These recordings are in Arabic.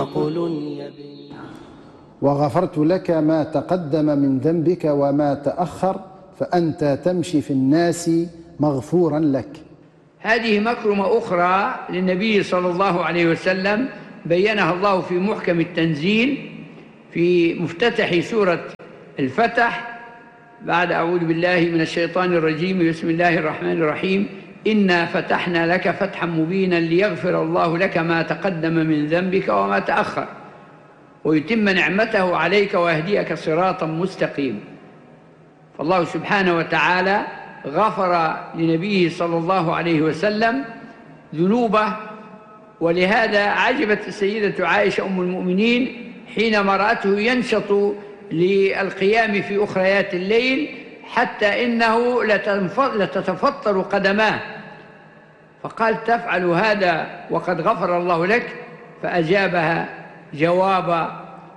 وغفرت لك ما تقدم من ذنبك وما تأخر فأنت تمشي في الناس مغفورا لك. هذه مكرمة أخرى للنبي صلى الله عليه وسلم بيّنها الله في محكم التنزيل في مفتتح سورة الفتح بعد أعوذ بالله من الشيطان الرجيم بسم الله الرحمن الرحيم إنا فتحنا لك فتحا مبينا ليغفر الله لك ما تقدم من ذنبك وما تأخر ويتم نعمته عليك ويهديك صراطا مستقيما. فالله سبحانه وتعالى غفر لنبيه صلى الله عليه وسلم ذنوبه، ولهذا عجبت السيدة عائشة أم المؤمنين حينما رأته ينشط للقيام في أخريات الليل حتى إنه لتتفطر قدماه، فقال تفعل هذا وقد غفر الله لك؟ فأجابها جواب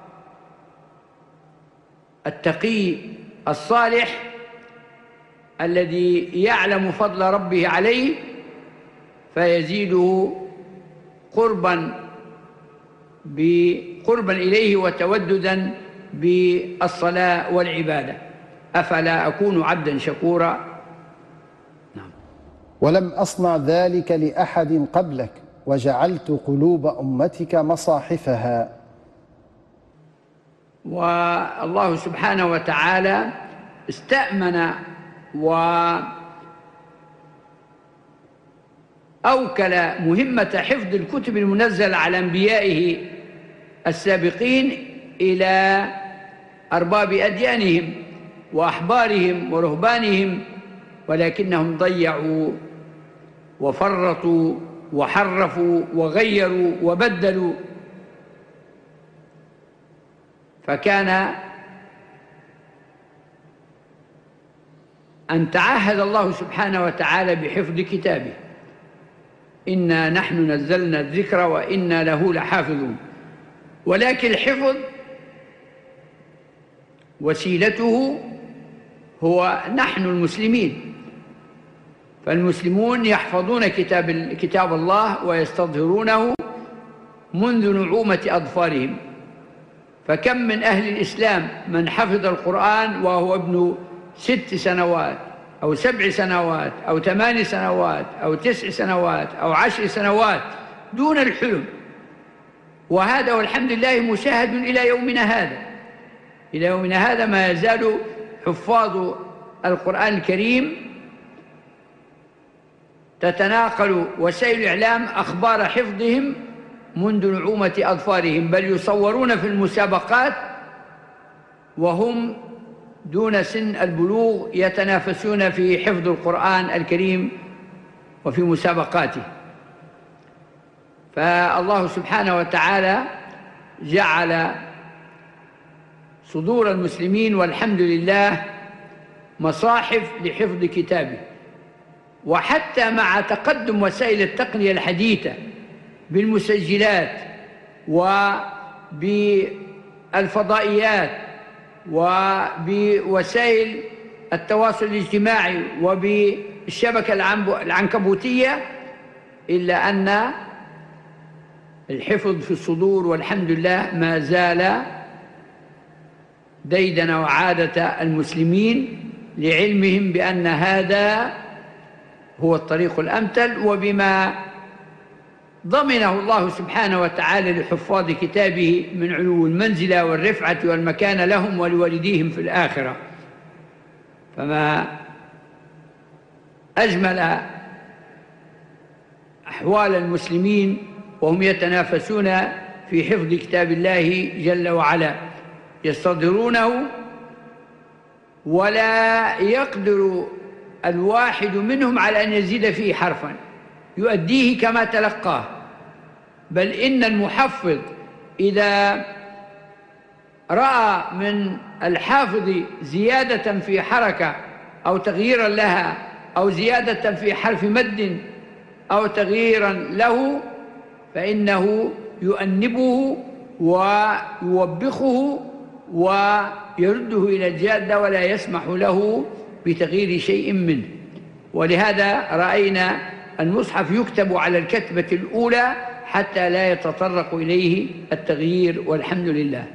التقي الصالح الذي يعلم فضل ربه عليه فيزيده قربا إليه وتوددا بالصلاة والعبادة. أفلا أكون عبدا شكورا؟ نعم. ولم أصنع ذلك لأحد قبلك وجعلت قلوب أمتك مصاحفها. والله سبحانه وتعالى استأمن وأوكل مهمة حفظ الكتب المنزلة على أنبيائه السابقين إلى أرباب أديانهم وأحبارهم ورهبانهم، ولكنهم ضيعوا وفرطوا وحرفوا وغيروا وبدلوا، فكان أن تعهد الله سبحانه وتعالى بحفظ كتابه إنا نحن نزلنا الذكر وإنا له لحافظون. ولكن الحفظ وسيلته هو نحن المسلمين، فالمسلمون يحفظون كتاب الله ويستظهرونه منذ نعومة أظفارهم. فكم من أهل الإسلام من حفظ القرآن وهو ابن 6 سنوات أو 7 سنوات أو 8 سنوات أو 9 سنوات أو 10 سنوات دون الحلم، وهذا والحمد لله مشاهد إلى يومنا هذا. إلى يومنا هذا ما يزال حفاظ القرآن الكريم تتناقل وسائل الإعلام أخبار حفظهم منذ نعومة أظفارهم، بل يصورون في المسابقات وهم دون سن البلوغ يتنافسون في حفظ القرآن الكريم وفي مسابقاته. فالله سبحانه وتعالى جعل صدور المسلمين والحمد لله مصاحف لحفظ كتابه. وحتى مع تقدم وسائل التقنية الحديثة بالمسجلات وبالفضائيات وبوسائل التواصل الاجتماعي وبالشبكة العنكبوتية، إلا أن الحفظ في الصدور والحمد لله ما زال ديدن وعادة المسلمين لعلمهم بأن هذا هو الطريق الأمثل، وبما ضمنه الله سبحانه وتعالى لحفاظ كتابه من علو المنزلة والرفعة والمكانة لهم ولوالديهم في الآخرة. فما أجمل أحوال المسلمين وهم يتنافسون في حفظ كتاب الله جل وعلا، يستظهرونه ولا يقدر الواحد منهم على أن يزيد فيه حرفا، يؤديه كما تلقاه. بل إن المحفظ إذا رأى من الحافظ زيادة في حركة أو تغييرا لها أو زيادة في حرف مد أو تغييرا له فإنه يؤنبه ويوبخه ويرده إلى الجادة ولا يسمح له بتغيير شيء منه. ولهذا رأينا المصحف يكتب على الكتبة الأولى حتى لا يتطرق إليه التغيير، والحمد لله.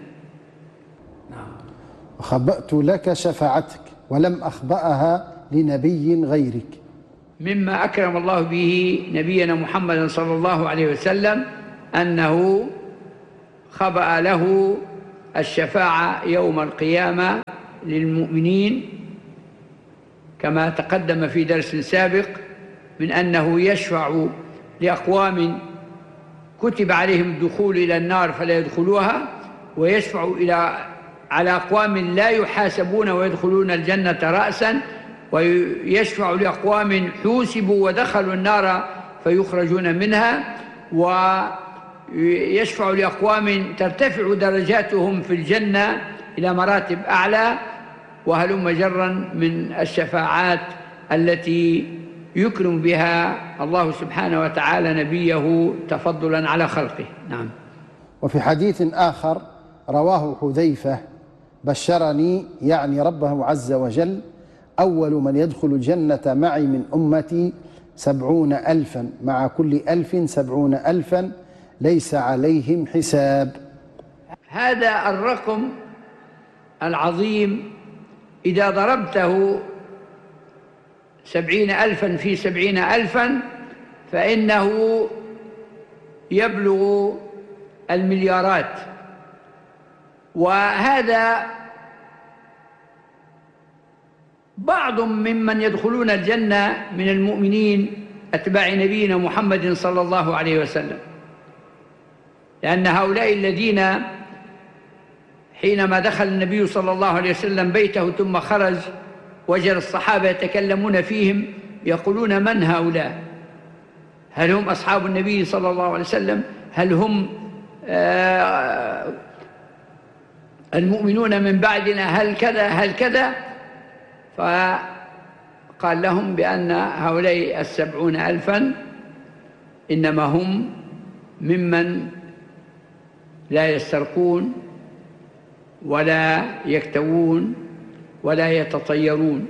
وخبأت لك شفاعتك ولم أخبأها لنبي غيرك. مما أكرم الله به نبينا محمد صلى الله عليه وسلم أنه خبأ له الشفاعة يوم القيامة للمؤمنين، كما تقدم في درس سابق، من أنه يشفع لأقوام كتب عليهم الدخول إلى النار فلا يدخلوها، ويشفع على أقوام لا يحاسبون ويدخلون الجنة رأسا، ويشفع لأقوام حوسبوا ودخلوا النار فيخرجون منها، ويشفع لأقوام ترتفع درجاتهم في الجنة إلى مراتب أعلى، وهلم جرا من الشفاعات التي يكرم بها الله سبحانه وتعالى نبيه تفضلا على خلقه. نعم. وفي حديث آخر رواه حذيفة: بشرني، يعني ربه عز وجل، أول من يدخل الجنة معي من أمتي 70,000، مع كل 1000 70,000 ليس عليهم حساب. هذا الرقم العظيم إذا ضربته 70,000 في 70,000 فإنه يبلغ المليارات. وهذا بعض ممن يدخلون الجنة من المؤمنين أتباع نبينا محمد صلى الله عليه وسلم، لأن هؤلاء الذين حينما دخل النبي صلى الله عليه وسلم بيته ثم خرج وجد الصحابة يتكلمون فيهم يقولون: من هؤلاء؟ هل هم أصحاب النبي صلى الله عليه وسلم؟ هل هم المؤمنون من بعدنا؟ هل كذا هل كذا؟ فقال لهم بأن هؤلاء 70,000 إنما هم ممن لا يسترقون ولا يكتوون ولا يتطيرون.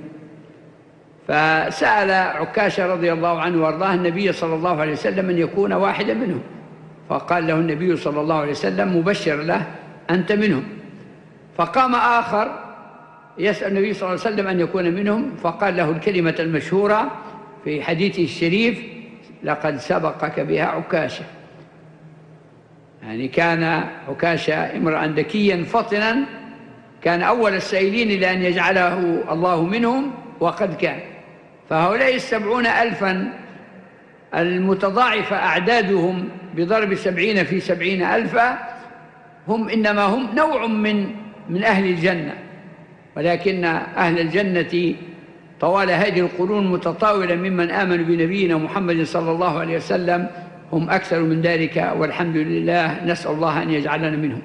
فسأل عكاشة رضي الله عنه وارضاه النبي صلى الله عليه وسلم أن يكون واحدا منهم، فقال له النبي صلى الله عليه وسلم: مبشر له، أنت منهم. فقام آخر يسأل النبي صلى الله عليه وسلم أن يكون منهم، فقال له الكلمة المشهورة في حديثه الشريف: لقد سبقك بها عكاشة. يعني كان عكاشة امرأ ذكيا فطنا، كان أول السائلين إلى أن يجعله الله منهم، وقد كان. فهؤلاء 70,000 المتضاعفة أعدادهم بضرب 70 في 70,000 هم إنما هم نوع من أهل الجنة، ولكن أهل الجنة طوال هذه القرون متطاولة ممن آمنوا بنبينا محمد صلى الله عليه وسلم هم أكثر من ذلك، والحمد لله، نسأل الله أن يجعلنا منهم.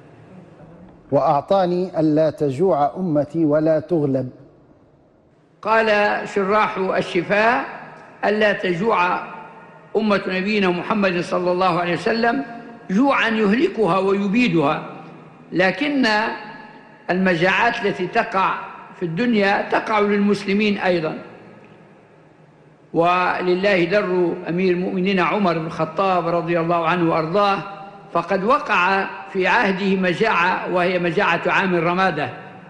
وأعطاني ألا تجوع أمتي ولا تغلب. قال شراح الشفاء: ألا تجوع أمة نبينا محمد صلى الله عليه وسلم جوعا يهلكها ويبيدها، لكن المجاعات التي تقع في الدنيا تقع للمسلمين أيضا. ولله در أمير المؤمنين عمر بن الخطاب رضي الله عنه وأرضاه، فقد وقع في عهده مجاعة، وهي مجاعة عام الرمادة،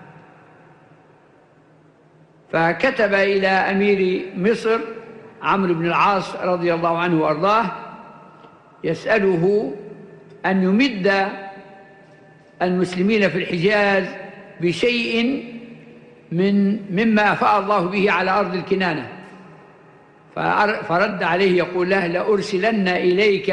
فكتب إلى أمير مصر عمرو بن العاص رضي الله عنه وأرضاه يسأله أن يمد المسلمين في الحجاز بشيء مما أفاء الله به على أرض الكنانة، فرد عليه يقول له: لأرسلن إليك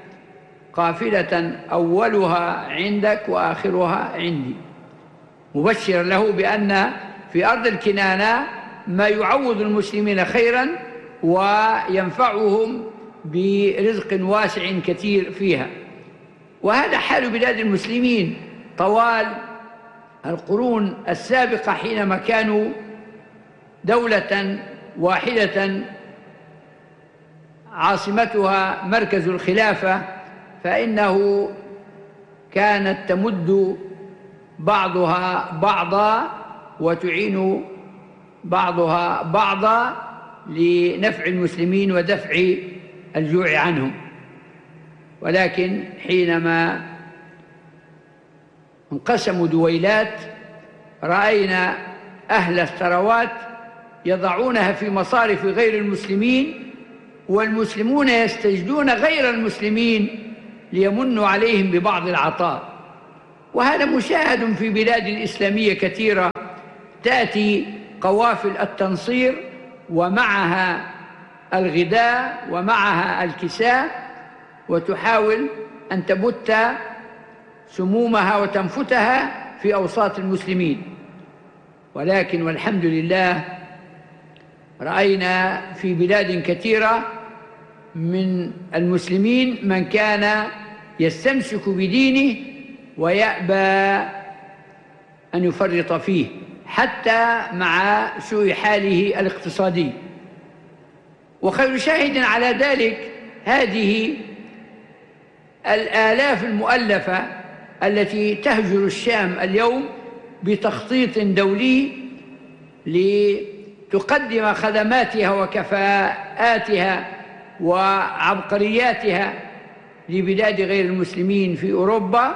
قافلة أولها عندك وآخرها عندي، مبشر له بأن في أرض الكنانة ما يعوض المسلمين خيرا وينفعهم برزق واسع كثير فيها. وهذا حال بلاد المسلمين طوال القرون السابقة، حينما كانوا دولة واحدة عاصمتها مركز الخلافة، فإنه كانت تمد بعضها بعضا وتعين بعضها بعضا لنفع المسلمين ودفع الجوع عنهم. ولكن حينما انقسموا دويلات رأينا أهل الثروات يضعونها في مصارف غير المسلمين، والمسلمون يستجدون غير المسلمين ليمنوا عليهم ببعض العطاء. وهذا مشاهد في بلاد إسلامية كثيرة، تأتي قوافل التنصير ومعها الغذاء ومعها الكساء، وتحاول أن تبت سمومها وتنفتها في أوساط المسلمين. ولكن والحمد لله رأينا في بلاد كثيرة من المسلمين من كان يستمسك بدينه ويأبى أن يفرط فيه حتى مع سوء حاله الاقتصادي. وخير شاهد على ذلك هذه الآلاف المؤلفة التي تهجر الشام اليوم بتخطيط دولي لتقدم خدماتها وكفاءاتها وعبقرياتها لبلاد غير المسلمين في أوروبا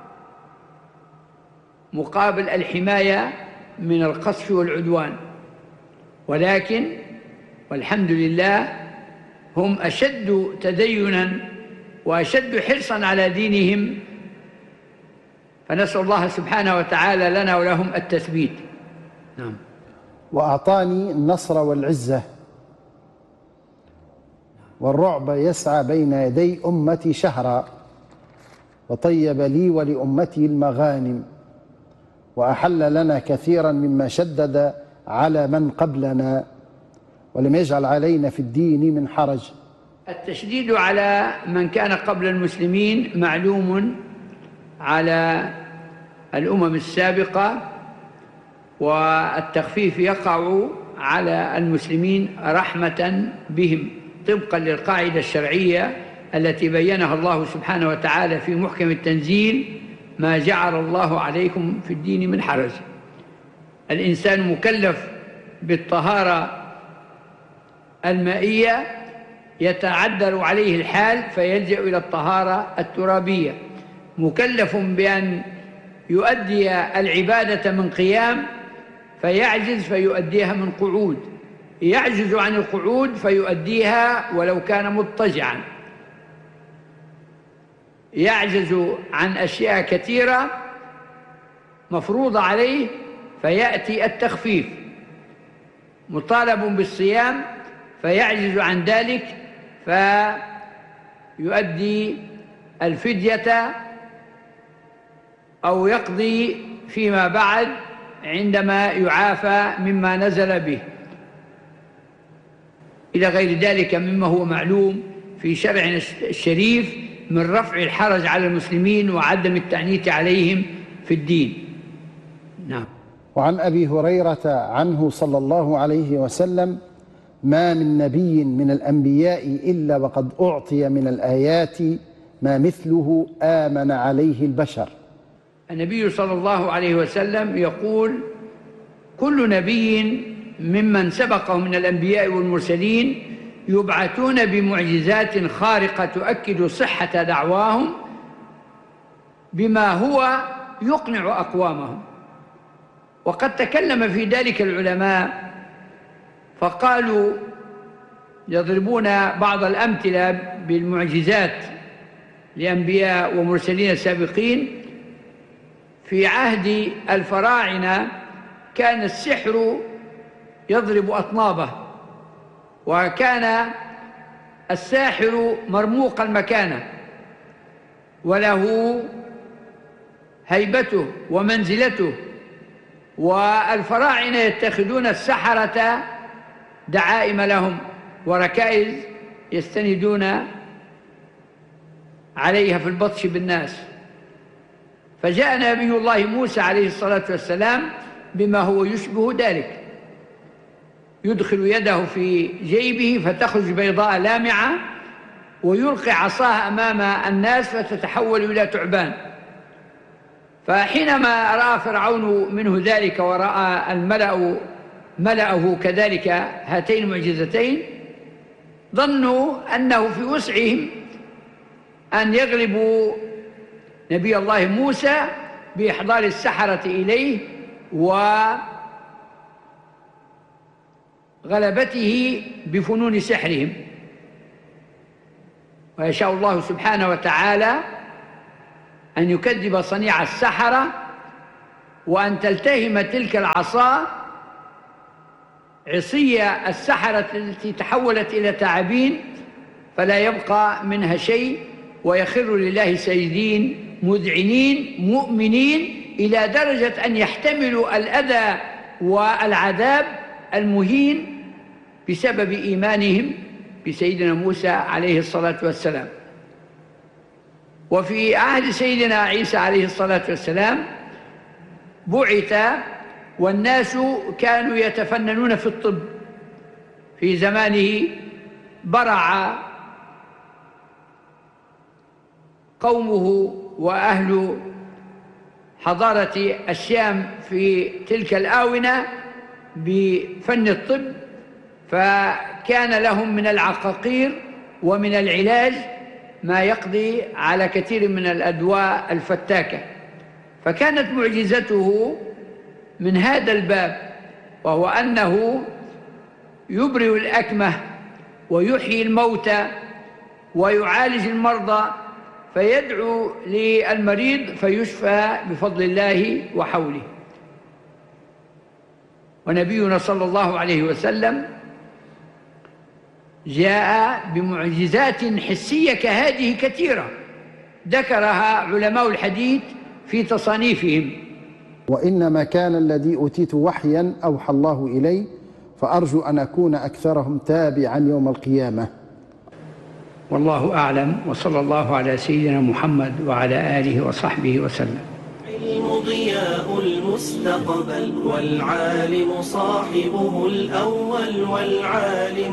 مقابل الحماية من القصف والعدوان. ولكن والحمد لله هم أشد تديناً وأشد حرصاً على دينهم، فنسأل الله سبحانه وتعالى لنا ولهم التثبيت. نعم. وأعطاني النصر والعزة، والرعب يسعى بين يدي أمتي شهرا، وطيب لي ولأمتي المغانم، وأحل لنا كثيرا مما شدد على من قبلنا، ولم يجعل علينا في الدين من حرج. التشديد على من كان قبل المسلمين معلوم على الأمم السابقة، والتخفيف يقع على المسلمين رحمة بهم طبقا للقاعدة الشرعية التي بينها الله سبحانه وتعالى في محكم التنزيل: ما جعل الله عليكم في الدين من حرج. الإنسان مكلف بالطهارة المائية، يتعذر عليه الحال فيلجأ إلى الطهارة الترابية. مكلف بأن يؤدي العبادة من قيام فيعجز فيؤديها من قعود، يعجز عن القعود فيؤديها ولو كان مضطجعا، يعجز عن أشياء كثيرة مفروضة عليه فيأتي التخفيف، مطالب بالصيام فيعجز عن ذلك فيؤدي الفدية أو يقضي فيما بعد عندما يعافى مما نزل به، إلى غير ذلك مما هو معلوم في شرعنا الشريف من رفع الحرج على المسلمين وعدم التعنيت عليهم في الدين. نعم. وعن أبي هريرة عنه صلى الله عليه وسلم: ما من نبي من الأنبياء إلا وقد أعطي من الآيات ما مثله آمن عليه البشر. النبي صلى الله عليه وسلم يقول: كل نبي ممن سبقه من الأنبياء والمرسلين يبعثون بمعجزات خارقة تؤكد صحة دعواهم بما هو يقنع أقوامهم. وقد تكلم في ذلك العلماء فقالوا، يضربون بعض الأمثلة بالمعجزات لأنبياء ومرسلين السابقين. في عهد الفراعنة كان السحر يضرب أطنابه، وكان الساحر مرموق المكانة وله هيبته ومنزلته، والفراعنة يتخذون السحرة دعائم لهم وركائز يستندون عليها في البطش بالناس. فجاء نبي الله موسى عليه الصلاة والسلام بما هو يشبه ذلك، يدخل يده في جيبه فتخرج بيضاء لامعة، ويلقي عصاه أمام الناس فتتحول إلى ثعبان. فحينما رأى فرعون منه ذلك ورأى الملأ ملأه كذلك هاتين المعجزتين، ظنوا أنه في وسعهم أن يغلبوا نبي الله موسى بإحضار السحرة إليه وغلبته بفنون سحرهم. ويشاء الله سبحانه وتعالى أن يكذب صنيع السحرة وأن تلتهم تلك العصا عصي السحرة التي تحولت إلى تعابين فلا يبقى منها شيء، ويخر لله ساجدين مذعنين مؤمنين إلى درجة أن يحتملوا الأذى والعذاب المهين بسبب إيمانهم بسيدنا موسى عليه الصلاة والسلام. وفي عهد سيدنا عيسى عليه الصلاة والسلام بعث والناس كانوا يتفننون في الطب. في زمانه برع قومه وأهل حضارة الشام في تلك الآونة بفن الطب، فكان لهم من العقاقير ومن العلاج ما يقضي على كثير من الأدواء الفتاكة. فكانت معجزته من هذا الباب، وهو أنه يبرئ الأكمه ويحيي الموتى ويعالج المرضى، فيدعو للمريض فيشفى بفضل الله وحوله. ونبينا صلى الله عليه وسلم جاء بمعجزات حسية كهذه كثيرة ذكرها علماء الحديث في تصانيفهم. وإنما كان الذي أوتيت وحيا أوحى الله إلي، فأرجو أن أكون أكثرهم تابعا يوم القيامة. والله أعلم، وصلى الله على سيدنا محمد وعلى آله وصحبه وسلم. العلم ضياء المستقبل، والعالم صاحبه الأول، والعالم